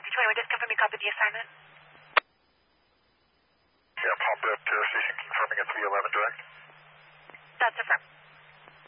Copy 21, just confirm you copied the assignment. Yeah, Palm Beach Station confirming at 311 direct. That's affirmed.